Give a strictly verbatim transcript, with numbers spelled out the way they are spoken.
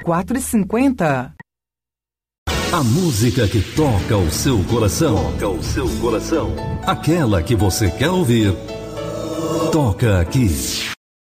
quatro e cinquenta. A música que toca o seu coração. Toca o seu coração. Aquela que você quer ouvir. Toca aqui.